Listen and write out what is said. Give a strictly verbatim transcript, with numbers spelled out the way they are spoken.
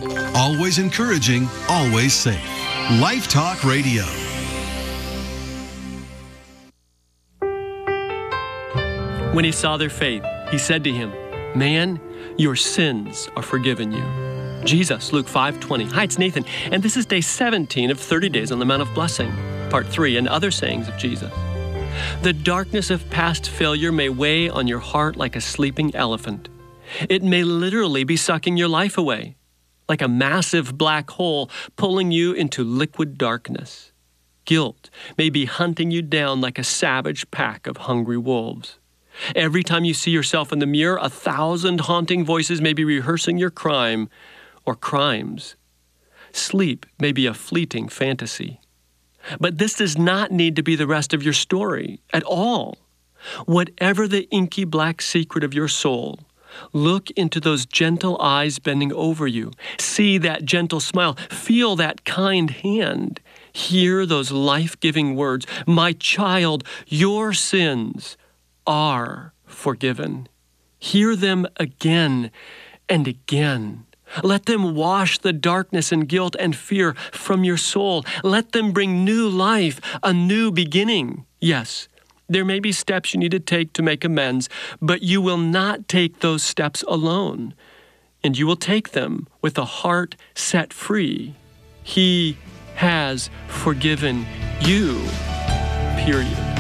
Always encouraging, always safe. Life Talk Radio. When he saw their faith, he said to him, "Man, your sins are forgiven you." Jesus, Luke five twenty. Hi, it's Nathan, and this is day seventeen of thirty days on the Mount of Blessing, part three, and other sayings of Jesus. The darkness of past failure may weigh on your heart like a sleeping elephant. It may literally be sucking your life away, like a massive black hole pulling you into liquid darkness. Guilt may be hunting you down like a savage pack of hungry wolves. Every time you see yourself in the mirror, a thousand haunting voices may be rehearsing your crime or crimes. Sleep may be a fleeting fantasy. But this does not need to be the rest of your story at all. Whatever the inky black secret of your soul, look into those gentle eyes bending over you. See that gentle smile. Feel that kind hand. Hear those life-giving words. My child, your sins are forgiven. Hear them again and again. Let them wash the darkness and guilt and fear from your soul. Let them bring new life, a new beginning. Yes, there may be steps you need to take to make amends, but you will not take those steps alone. And you will take them with a heart set free. He has forgiven you, period.